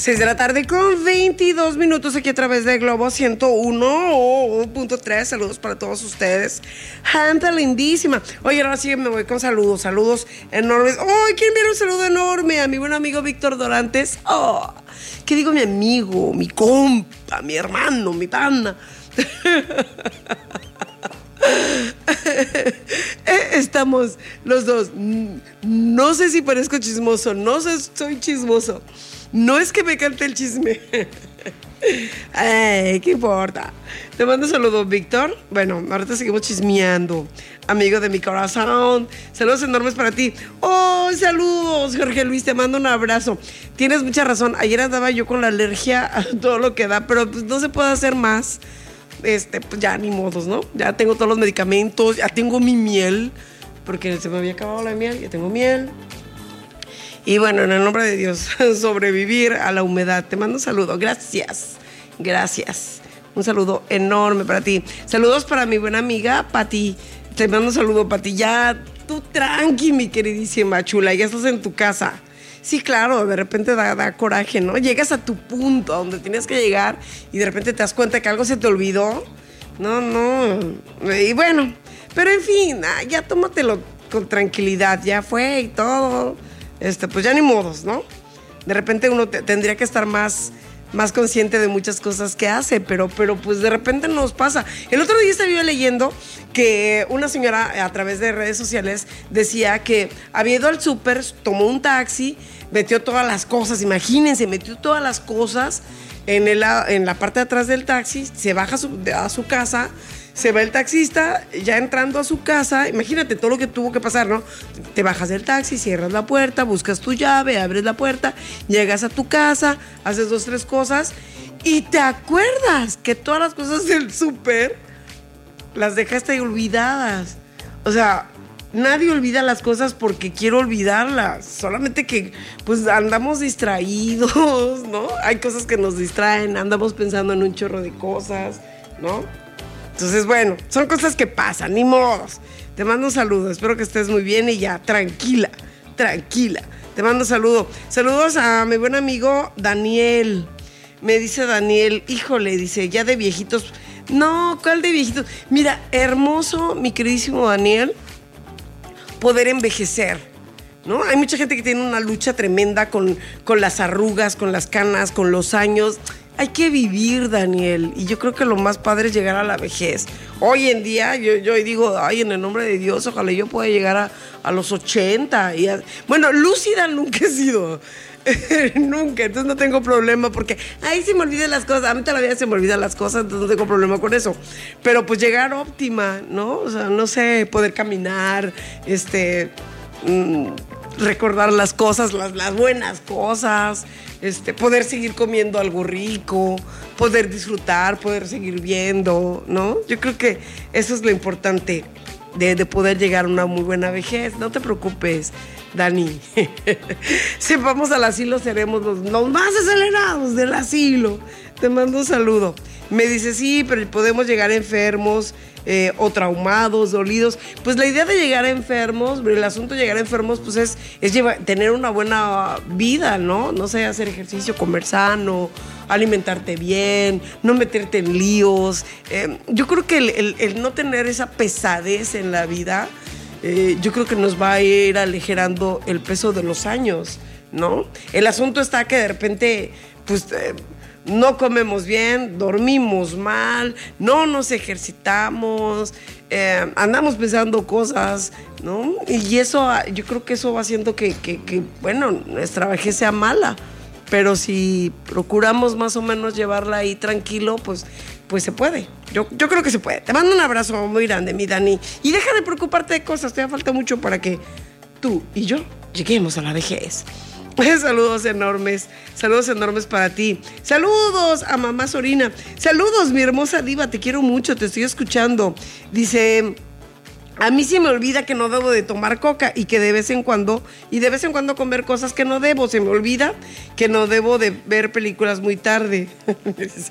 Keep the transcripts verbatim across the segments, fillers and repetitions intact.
seis de la tarde con veintidós minutos aquí a través de Globo ciento uno punto tres. Saludos para todos ustedes. Gente lindísima. Oye, ahora sí me voy con saludos. Saludos enormes. ¡Ay, oh, quiero enviar un saludo enorme a mi buen amigo Víctor Dorantes! ¡Oh! ¿Qué digo mi amigo, mi compa, mi hermano, mi pana? Estamos los dos. No sé si parezco chismoso, no sé si soy chismoso. No es que me cante el chisme. Ay, ¿qué importa? Te mando saludos, Víctor. Bueno, ahorita seguimos chismeando. Amigo de mi corazón. Saludos enormes para ti. Oh, saludos, Jorge Luis. Te mando un abrazo. Tienes mucha razón. Ayer andaba yo con la alergia a todo lo que da, pero pues no se puede hacer más. Este, pues ya ni modos, ¿no? Ya tengo todos los medicamentos, ya tengo mi miel, porque se me había acabado la miel, ya tengo miel. Y bueno, en el nombre de Dios, sobrevivir a la humedad. Te mando un saludo. Gracias. Gracias. Un saludo enorme para ti. Saludos para mi buena amiga, Pati. Te mando un saludo, Pati. Ya, tú tranqui, mi queridísima chula. Ya estás en tu casa. Sí, claro, de repente da, da coraje, ¿no? Llegas a tu punto, a donde tienes que llegar, y de repente te das cuenta que algo se te olvidó. No, no. Y bueno, pero en fin, ya tómatelo con tranquilidad. Ya fue y todo. Este, pues ya ni modos, ¿no? De repente uno te, tendría que estar más, más consciente de muchas cosas que hace, pero, pero pues de repente nos pasa. El otro día estaba yo leyendo que una señora a través de redes sociales decía que había ido al súper, tomó un taxi, metió todas las cosas, imagínense, metió todas las cosas en, el, en la parte de atrás del taxi, se baja a su, a su casa. Se va el taxista, ya entrando a su casa, imagínate todo lo que tuvo que pasar, ¿no? Te bajas del taxi, cierras la puerta, buscas tu llave, abres la puerta, llegas a tu casa, haces dos, tres cosas y te acuerdas que todas las cosas del súper las dejaste ahí olvidadas. O sea, nadie olvida las cosas porque quiere olvidarlas, solamente que pues andamos distraídos, ¿no? Hay cosas que nos distraen, andamos pensando en un chorro de cosas, ¿no? Entonces, bueno, son cosas que pasan, ni modos. Te mando un saludo, espero que estés muy bien y ya, tranquila, tranquila. Te mando un saludo. Saludos a mi buen amigo Daniel. Me dice Daniel, híjole, dice, ya de viejitos. No, ¿cuál de viejitos? Mira, hermoso, mi queridísimo Daniel, poder envejecer, ¿no? Hay mucha gente que tiene una lucha tremenda con, con las arrugas, con las canas, con los años. Hay que vivir, Daniel, y yo creo que lo más padre es llegar a la vejez. Hoy en día, yo, yo digo, ay, en el nombre de Dios, ojalá yo pueda llegar a, a los ochenta. Y a, bueno, lúcida nunca he sido, nunca, entonces no tengo problema porque, ay, se me olvidan las cosas, a mí todavía se me olvidan las cosas, entonces no tengo problema con eso. Pero pues llegar óptima, ¿no? O sea, no sé, poder caminar, este... Mmm, recordar las cosas, las, las buenas cosas, este, poder seguir comiendo algo rico, poder disfrutar, poder seguir viendo, ¿no? Yo creo que eso es lo importante de, de poder llegar a una muy buena vejez. No te preocupes, Dani. Si vamos al asilo, seremos los, los más acelerados del asilo. Te mando un saludo. Me dice, sí, pero podemos llegar enfermos, eh, o traumados, dolidos. Pues la idea de llegar enfermos, el asunto de llegar enfermos, pues es, es llevar, tener una buena vida, ¿no? No sé, hacer ejercicio, comer sano, alimentarte bien, no meterte en líos. Eh, yo creo que el, el, el no tener esa pesadez en la vida, eh, yo creo que nos va a ir aligerando el peso de los años, ¿no? El asunto está que de repente, pues... Eh, no comemos bien, dormimos mal, no nos ejercitamos, eh, andamos pensando cosas, ¿no? Y eso, yo creo que eso va haciendo que, que, que, bueno, nuestra vejez sea mala. Pero si procuramos más o menos llevarla ahí tranquilo, pues, pues se puede. Yo, yo creo que se puede. Te mando un abrazo muy grande, mi Dani. Y deja de preocuparte de cosas, te falta mucho para que tú y yo lleguemos a la vejez. Saludos enormes, saludos enormes para ti. Saludos a mamá Sorina. Saludos, mi hermosa diva, te quiero mucho, te estoy escuchando. Dice, a mí sí me olvida que no debo de tomar coca y que de vez en cuando, y de vez en cuando comer cosas que no debo. Se me olvida que no debo de ver películas muy tarde. Pues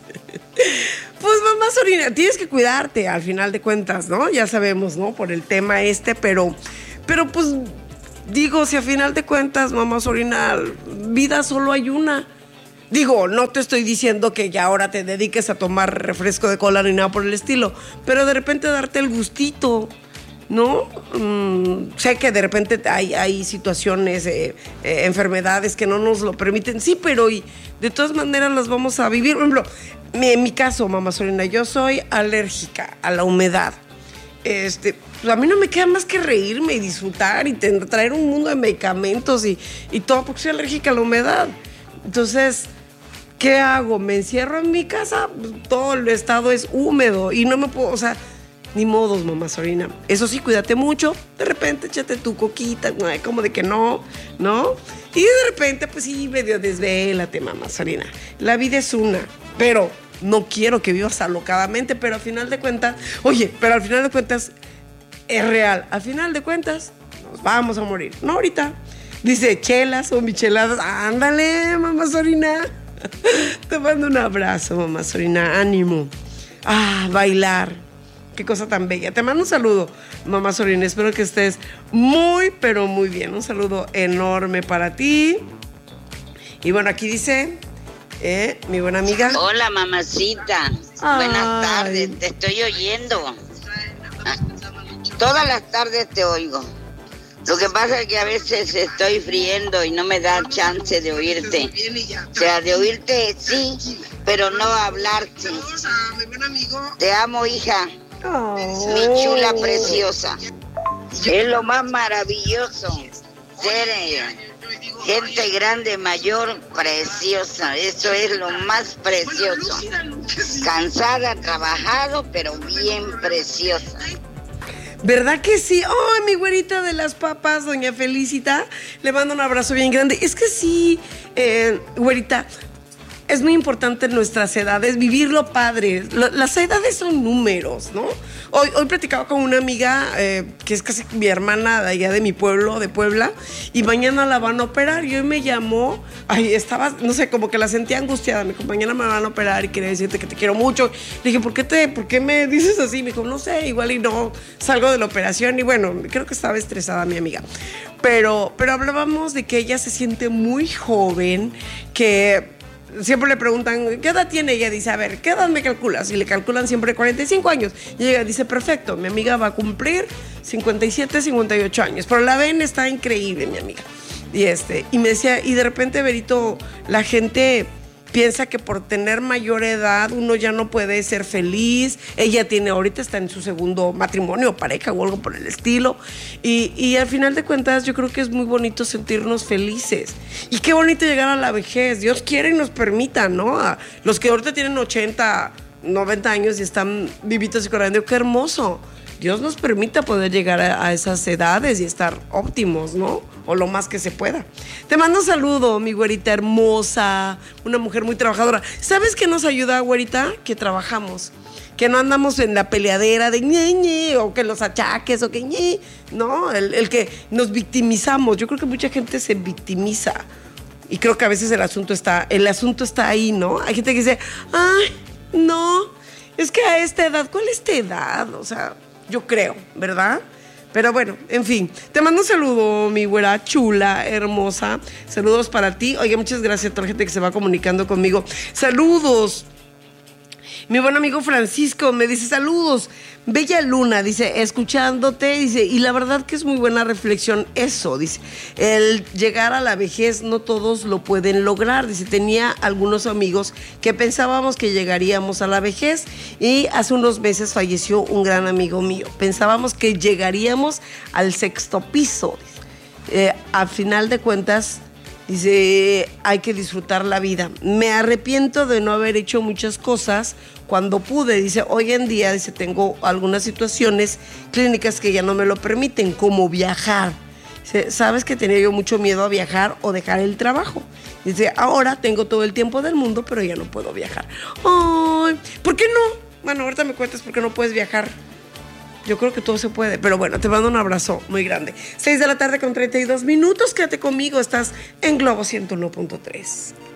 mamá Sorina, tienes que cuidarte al final de cuentas, ¿no? Ya sabemos, ¿no? Por el tema este, pero, pero pues... Digo, si a final de cuentas, mamá Sorina, vida solo hay una. Digo, no te estoy diciendo que ya ahora te dediques a tomar refresco de cola ni nada por el estilo, pero de repente darte el gustito, ¿no? Mm, sé que de repente hay, hay situaciones, eh, eh, enfermedades que no nos lo permiten, sí, pero y de todas maneras las vamos a vivir. Por ejemplo, mi, en mi caso, mamá Solina, yo soy alérgica a la humedad. Este, pues a mí no me queda más que reírme y disfrutar y tener, traer un mundo de medicamentos y, y todo, porque soy alérgica a la humedad. Entonces, ¿qué hago? ¿Me encierro en mi casa? Todo el estado es húmedo y no me puedo, o sea, ni modos, mamá Solina. Eso sí, cuídate mucho. De repente échate tu coquita, como de que no, ¿no? Y de repente, pues sí, medio desvélate, mamá Solina. La vida es una, pero no quiero que vivas alocadamente, pero al final de cuentas, oye, pero al final de cuentas es real. Al final de cuentas, nos vamos a morir. No ahorita. Dice, chelas o micheladas. Ándale, mamá Solina. Te mando un abrazo, mamá Solina. Ánimo. Ah, bailar. Qué cosa tan bella. Te mando un saludo, mamá Solina. Espero que estés muy, pero muy bien. Un saludo enorme para ti. Y bueno, aquí dice, eh, mi buena amiga. Hola, mamacita. Ay. Buenas tardes. Te estoy oyendo. Todas las tardes te oigo. Lo que pasa es que a veces estoy friendo y no me da chance de oírte. O sea, de oírte sí, pero no hablarte. Te amo, hija. Oh. Mi chula preciosa. Es lo más maravilloso. Ser eh, gente grande, mayor, preciosa. Eso es lo más precioso. Cansada, trabajado, pero bien preciosa. ¿Verdad que sí? ¡Oh, mi güerita de las papas, doña Felicita! Le mando un abrazo bien grande. Es que sí, eh, güerita, es muy importante en nuestras edades vivirlo padre. Lo, las edades son números, ¿no? Hoy, hoy platicaba con una amiga eh, que es casi mi hermana de allá de mi pueblo, de Puebla, y mañana la van a operar. Y hoy me llamó, ay, estaba, no sé, como que la sentía angustiada. Me dijo, mañana me van a operar y quería decirte que te quiero mucho. Le dije, ¿por qué, te, ¿por qué me dices así? Me dijo, no sé, igual y no salgo de la operación. Y bueno, creo que estaba estresada mi amiga. Pero, pero hablábamos de que ella se siente muy joven, que siempre le preguntan, ¿qué edad tiene? Ella dice, a ver, ¿qué edad me calculas? Y le calculan siempre cuarenta y cinco años. Y ella dice, perfecto, mi amiga va a cumplir cincuenta y siete, cincuenta y ocho años. Pero la ven, está increíble, mi amiga. Y, este, y me decía, y de repente, Berito, la gente piensa que por tener mayor edad uno ya no puede ser feliz. Ella tiene, ahorita está en su segundo matrimonio, pareja o algo por el estilo. Y, y al final de cuentas yo creo que es muy bonito sentirnos felices. Y qué bonito llegar a la vejez. Dios quiere y nos permita, ¿no? A los que ahorita tienen ochenta, noventa años y están vivitos y corriendo, qué hermoso. Dios nos permita poder llegar a, a esas edades y estar óptimos, ¿no? O lo más que se pueda. Te mando un saludo, mi güerita hermosa, una mujer muy trabajadora. ¿Sabes qué nos ayuda, güerita? Que trabajamos. Que no andamos en la peleadera de ñe, ñe, o que los achaques, o que ñe. No, el, el que nos victimizamos. Yo creo que mucha gente se victimiza. Y creo que a veces el asunto está, el asunto está ahí, ¿no? Hay gente que dice, ay, no, es que a esta edad, ¿cuál es esta edad? O sea, yo creo, ¿verdad? Pero bueno, en fin, te mando un saludo, mi güera chula, hermosa. Saludos para ti. Oye, muchas gracias a toda la gente que se va comunicando conmigo. Saludos. Mi buen amigo Francisco me dice, saludos, Bella Luna, dice, escuchándote, dice, y la verdad que es muy buena reflexión eso, dice, el llegar a la vejez no todos lo pueden lograr, dice, tenía algunos amigos que pensábamos que llegaríamos a la vejez y hace unos meses falleció un gran amigo mío, pensábamos que llegaríamos al sexto piso, dice, eh, al final de cuentas, dice, hay que disfrutar la vida. Me arrepiento de no haber hecho muchas cosas cuando pude. Dice, hoy en día, dice, tengo algunas situaciones clínicas que ya no me lo permiten, como viajar. Dice, sabes que tenía yo mucho miedo a viajar o dejar el trabajo. Dice, ahora tengo todo el tiempo del mundo, pero ya no puedo viajar. Ay, ¿por qué no? Bueno, ahorita me cuentas por qué no puedes viajar. Yo creo que todo se puede, pero bueno, te mando un abrazo muy grande. seis de la tarde con treinta y dos minutos, quédate conmigo, estás en Globo ciento uno punto tres.